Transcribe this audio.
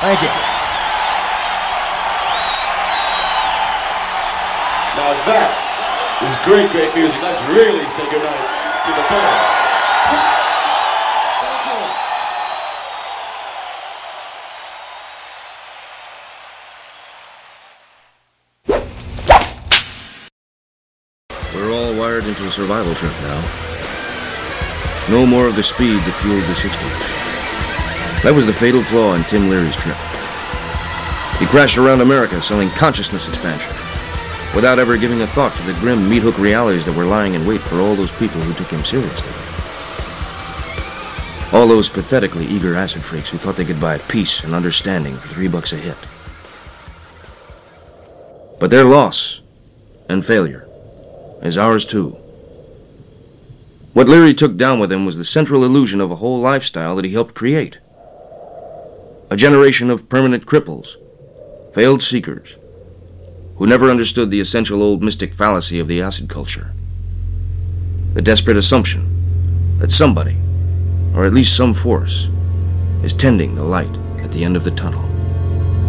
Thank you. Now that is great music. Let's really say goodnight to the band. We're all wired into a survival trip now. No more of the speed that fueled the 60s. That was the fatal flaw in Tim Leary's trip. He crashed around America selling consciousness expansion, without ever giving a thought to the grim meat-hook realities that were lying in wait for all those people who took him seriously. All those pathetically eager acid freaks who thought they could buy peace and understanding for $3 a hit. But their loss and failure is ours too. What Leary took down with him was the central illusion of a whole lifestyle that he helped create. A generation of permanent cripples, failed seekers, who never understood the essential old mystic fallacy of the acid culture. The desperate assumption that somebody, or at least some force, is tending the light at the end of the tunnel.